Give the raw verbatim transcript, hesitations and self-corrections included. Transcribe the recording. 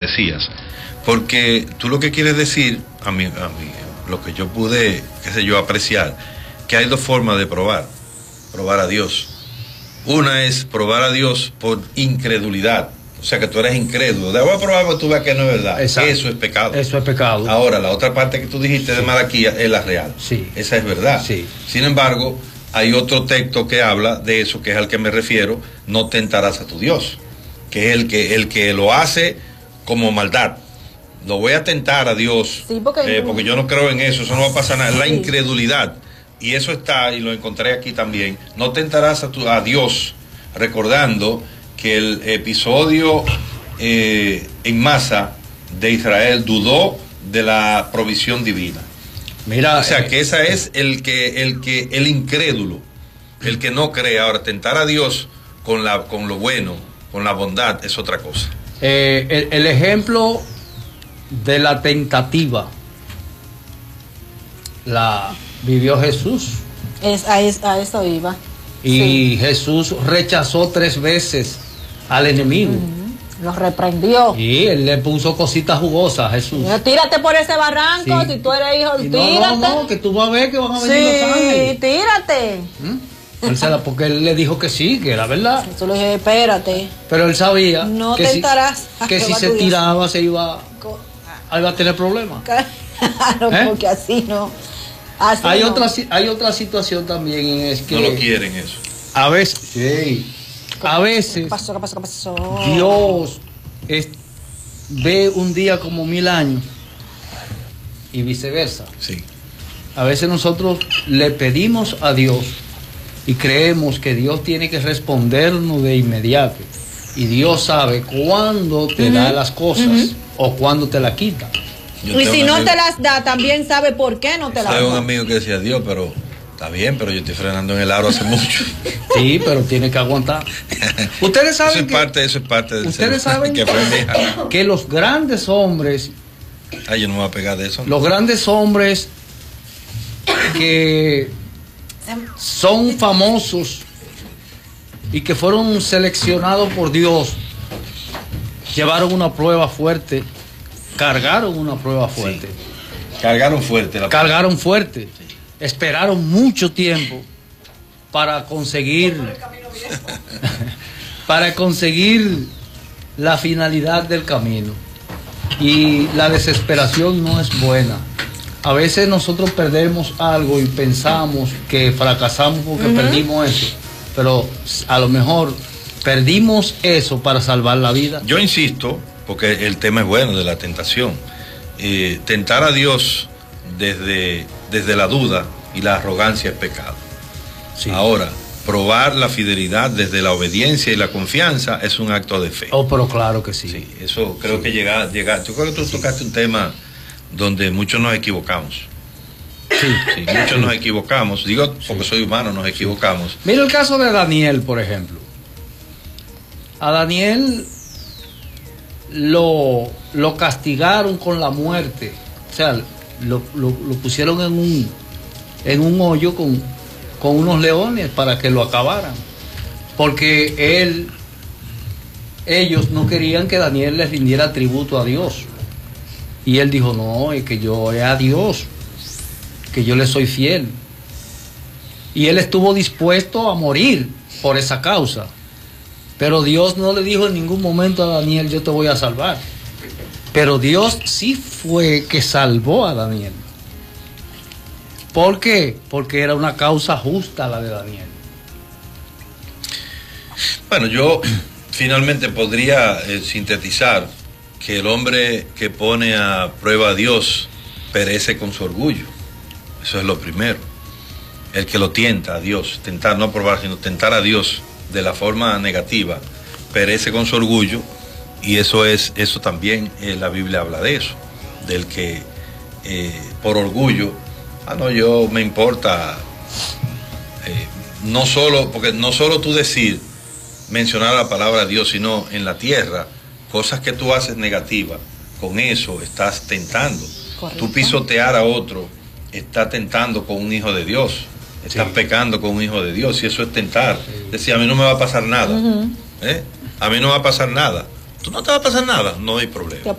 decías, porque tú lo que quieres decir, a mí, a mí lo que yo pude, qué sé yo, apreciar, que hay dos formas de probar, probar a Dios. Una es probar a Dios por incredulidad, o sea que tú eres incrédulo. Te voy a probar porque tú veas que no es verdad. Exacto. Eso es pecado. Eso es pecado. Ahora, la otra parte que tú dijiste de Malaquías es la real. Sí. Esa es verdad. Sí. Sin embargo, hay otro texto que habla de eso, que es al que me refiero, no tentarás a tu Dios, que es el que, el que lo hace como maldad. Lo voy a tentar a Dios, sí, porque, eh, porque yo no creo en eso, eso no va a pasar nada. La sí. incredulidad, y eso está, y lo encontré aquí también, no tentarás a, tu, a Dios, recordando que el episodio eh, en masa de Israel dudó de la provisión divina. Mira, o sea eh, que esa es el que, el que, el incrédulo, el que no cree. Ahora, tentar a Dios con la, con lo bueno, con la bondad, es otra cosa. Eh, el, el ejemplo de la tentativa la vivió Jesús. Es, a, es, a eso iba. Y sí. Jesús rechazó tres veces al enemigo. Uh-huh. Lo reprendió. Y él le puso cositas jugosas a Jesús. Tírate por ese barranco, sí. Si tú eres hijo, y tírate. No, no, no, que tú vas a ver que van a venir sí, los ángeles. Sí, tírate. ¿Mm? Él se la, porque él le dijo que sí, que era verdad. Yo le dije, espérate. Pero él sabía no que tentarás si, que si se tiraba se iba, iba a tener problemas. Claro, ¿eh? Porque así no. Así hay, no. Otra, hay otra situación también. Es que no lo quieren eso. A veces, sí, a veces ¿Qué pasó, qué pasó, qué pasó? Dios es, ve un día como mil años y viceversa. Sí. A veces nosotros le pedimos a Dios y creemos que Dios tiene que respondernos de inmediato. Y Dios sabe cuándo te uh-huh. da las cosas uh-huh. o cuándo te las quita. Yo y si no amigo, te las da, también sabe por qué no te las da. Hay un amigo que decía, Dios, pero está bien, pero yo estoy frenando en el aro hace mucho. Sí, pero tiene que aguantar. Ustedes saben eso es que, parte, eso es parte del ustedes ser, saben que, que los grandes hombres, ay, yo no me voy a pegar de eso. Los grandes hombres que son famosos y que fueron seleccionados por Dios, llevaron una prueba fuerte, cargaron una prueba fuerte. Sí. Cargaron fuerte. La cargaron fuerte. Sí. Esperaron mucho tiempo para conseguir para conseguir la finalidad del camino. Y la desesperación no es buena. A veces nosotros perdemos algo y pensamos que fracasamos porque uh-huh. perdimos eso, pero a lo mejor perdimos eso para salvar la vida. Yo insisto, porque el tema es bueno de la tentación, eh, tentar a Dios desde, desde la duda y la arrogancia es pecado. Sí. Ahora, probar la fidelidad desde la obediencia y la confianza es un acto de fe. Oh, pero claro que sí. Sí, eso creo sí. que llega, llega, yo creo que tú sí. tocaste un tema donde muchos nos equivocamos. Sí, sí, muchos sí. nos equivocamos. Digo, porque sí. soy humano, nos equivocamos. Mira el caso de Daniel, por ejemplo. A Daniel lo, lo castigaron con la muerte. O sea, lo, lo, lo pusieron en un, en un hoyo con, con unos leones para que lo acabaran. Porque él, ellos no querían que Daniel les rindiera tributo a Dios. Y él dijo, no, es que yo es a Dios, que yo le soy fiel. Y él estuvo dispuesto a morir por esa causa. Pero Dios no le dijo en ningún momento a Daniel, yo te voy a salvar. Pero Dios sí fue que salvó a Daniel. ¿Por qué? Porque era una causa justa la de Daniel. Bueno, yo finalmente podría eh, sintetizar que el hombre que pone a prueba a Dios perece con su orgullo. Eso es lo primero. El que lo tienta a Dios, tentar, no probar, sino tentar a Dios de la forma negativa, perece con su orgullo, y eso es, eso también eh, la Biblia habla de eso, del que eh, por orgullo, ah no, yo me importa, eh, no solo, porque no solo tú decir, mencionar la palabra Dios, sino en la tierra, cosas que tú haces negativas, con eso estás tentando. Correcto. Tú pisotear a otro, estás tentando con un hijo de Dios, estás sí. pecando con un hijo de Dios, y eso es tentar. Sí. Decir, a mí no me va a pasar nada, uh-huh. ¿eh? A mí no va a pasar nada. ¿Tú no te va a pasar nada? No hay problema.